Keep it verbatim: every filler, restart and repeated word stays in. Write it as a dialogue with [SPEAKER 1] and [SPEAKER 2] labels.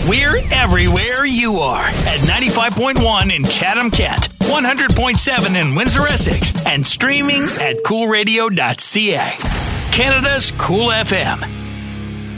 [SPEAKER 1] We're everywhere you are at ninety-five point one in Chatham-Kent, one hundred point seven in Windsor-Essex, and streaming at cool radio dot c a. Canada's Cool F M.